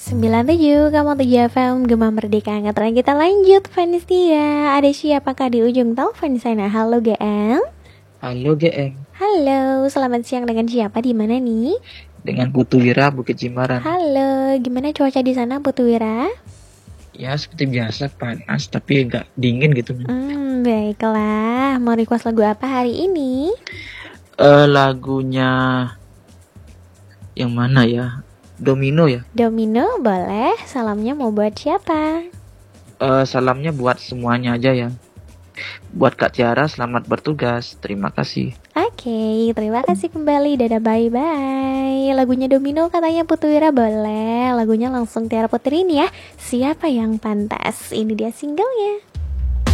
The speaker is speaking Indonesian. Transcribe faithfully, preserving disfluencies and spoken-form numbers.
sembilan puluh tujuh koma tujuh F M Gema Merdeka Angkatan kita lanjut Vanistia. Ada siapakah di ujung telepon sana? Halo G L. Halo G M. Halo, selamat siang, dengan siapa di mana nih? Dengan Putu Wira Bukit Jimbaran. Halo, gimana cuaca di sana Putu Wira? Ya seperti biasa panas tapi agak dingin gitu. Hmm, baiklah. Mau request lagu apa hari ini? Uh, lagunya yang mana ya? Domino ya. Domino boleh. Salamnya mau buat siapa? Uh, salamnya buat semuanya aja ya. Buat Kak Tiara, selamat bertugas. Terima kasih. Oke, okay, terima kasih kembali. Dadah, bye-bye. Lagunya Domino katanya Putu Wira boleh. Lagunya langsung Tiara puterin ya. Siapa yang pantas? Ini dia singlenya.